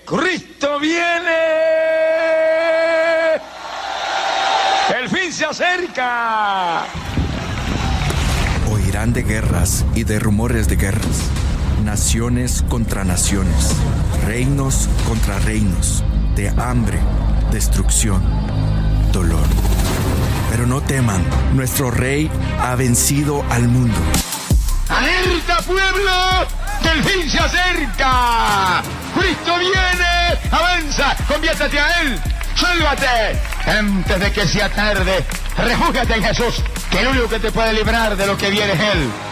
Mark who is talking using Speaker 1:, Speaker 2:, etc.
Speaker 1: Cristo viene. El fin se acerca.
Speaker 2: Oirán de guerras y de rumores de guerras, naciones contra naciones, reinos contra reinos, de hambre, destrucción, dolor. Pero no teman, nuestro Rey ha vencido al mundo.
Speaker 1: ¡Alerta, pueblo! ¡Que el fin se acerca! ¡Cristo viene! ¡Avanza! ¡Conviértete a Él! ¡Sálvate! Antes de que sea tarde, refúgiate en Jesús, que el único que te puede librar de lo que viene es Él.